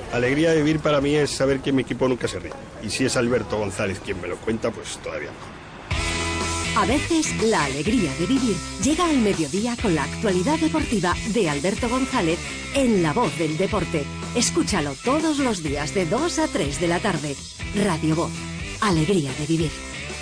Alegría de vivir para mí es saber que mi equipo nunca se ríe. Y si es Alberto González quien me lo cuenta, pues todavía mejor. A veces la alegría de vivir llega al mediodía con la actualidad deportiva de Alberto González en La Voz del Deporte. Escúchalo todos los días de 2 a 3 de la tarde. Radio Voz. Alegría de vivir.